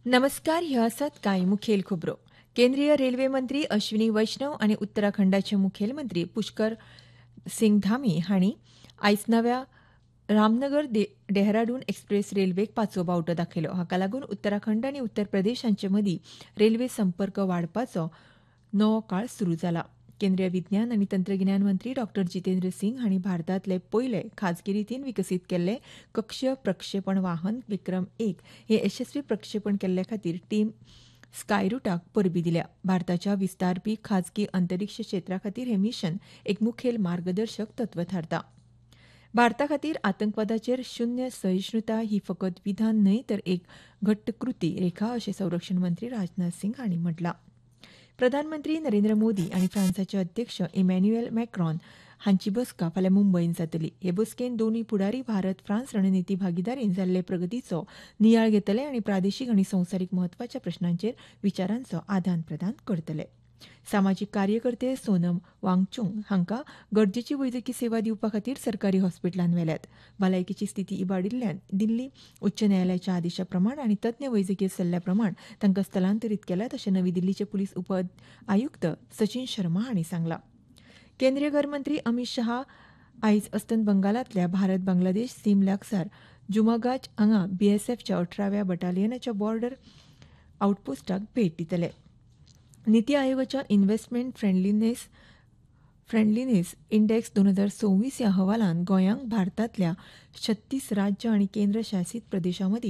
नमस्कार. ह्यो आसात कांय मुखेल खबरो. केंद्रीय रेल्वे मंत्री अश्विनी वैष्णव आनी उत्तराखंडाचे मुखेलमंत्री पुष्कर सिंग धामी हांणी आयज नव्या रामनगर डेहराडून एक्सप्रेस रेल्वेक पांचवो बावटो दाखयलो. हाका लागून उत्तराखंड आनी उत्तर प्रदेश हांचे मदीं रेल्वे संपर्क वाडपाचो नवो काळ सुरू जाला. केंद्रीय विज्ञान आनी तंत्रगिन्यान मंत्री डॉ. जितेंद्र सिंग हांणी भारतांतले पयले खाजगी रितीन विकसीत केल्ले कक्षीय प्रक्षेपण वाहन विक्रम-1 हे यशस्वी प्रक्षेपण केल्ले खातीर टीम स्कायरूटाक परबीं दिल्या. भारताच्या विस्तारपी खाजगी अंतरिक्ष क्षेत्रा खातीर हे मिशन एक मुखेल मार्गदर्शक तत्व थारता. भारता खातीर आतंकवादाचेर शून्य सहिष्णुता ही फकत विधान न्हय तर एक घट्ट कृती रेखा अशें संरक्षण मंत्री राजनाथ सिंग हांणी म्हटलां. प्रधानमंत्री नरेंद्र मोदी आनी फ्रांसाचे अध्यक्ष इमॅन्युएल मॅक्रॉन हांची बसका फाल्यां मुंबईत जातली. हे बसकेंत दोनूय फुडारी भारत फ्रांस रणनीती भागीदारीन जाल्ले प्रगतीचो नियाळ घेतले आनी प्रादेशीक आनी संवसारीक म्हत्वाच्या प्रस्नांचेर विचारांचो आदान प्रदान करतले. सामाजीक कार्यकर्ते सोनम वांगचुक हांकां गरजेची वैजकी सेवा दिवपा खातीर सरकारी हॉस्पिटलांत व्हेल्यात. भलायकेची स्थिती इबाडिल्ल्यान दिल्ली उच्च न्यायालयाच्या आदेशा प्रमाण आनी तज्ञ वैजकी सल्ल्या प्रमाण तांकां स्थलांतरीत केल्यात अशें नवी दिल्लीचे पुलीस उप आयुक्त सचिन शर्मा हांणी सांगलां. केंद्रीय गृहमंत्री अमित शाह आयज अस्तंत बंगालांतल्या भारत बांगलादेश सीम लागसार जुमागाच हांगा बीएसएफच्या 18व्या बटालियनाच्या बॉर्डर आउटपोस्टाक भेट दितले. नीती आयोगाच्या इन्व्हेस्टमेंट फ्रेंडलीनेस इंडेक्स 2024 ह्या अहवालांत गोंयांक भारतांतल्या 36 राज्य आनी केंद्र शासीत प्रदेशांमदीं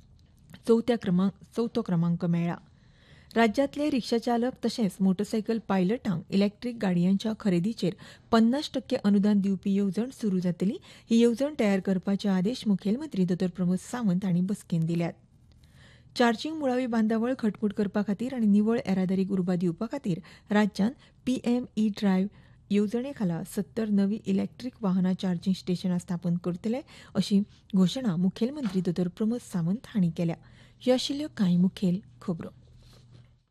चवथो क्रमांक मेळ्ळा. राज्यांतले रिक्षा चालक तशेंच मोटरसायकल पायलटांक इलेक्ट्रीक गाडयांच्या खरेदीचेर 50% अनुदान दिवपी येवजण सुरू जातली. ही येवजण तयार करपाचे आदेश मुखेलमंत्री डॉ. प्रमोद सावंत हांणी बसकेंत दिल्यात. चार्जिंग मुळावी बांदावळ घटमूट करपा खातीर आनी निवळ येरादारीक उर्बा दिवपा खातीर राज्यांत पीएम ई ड्रायव्ह येवजणे खाला 70 नवीं इलेक्ट्रीक वाहनां चार्जिंग स्टेशनां स्थापन करतले अशी घोशणा मुखेलमंत्री डॉ. प्रमोद सावंत हांणी केल्या. ह्यो आशिल्ल्यो कांय मुखेल खबरो.